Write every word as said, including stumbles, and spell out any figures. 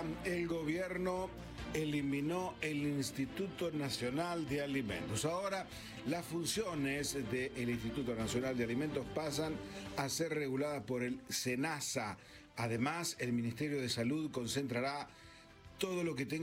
el gobierno eliminó el Instituto Nacional de Alimentos. Ahora las funciones del Instituto Nacional de Alimentos pasan a ser reguladas por el SENASA. Además, el Ministerio de Salud concentrará todo lo que tenga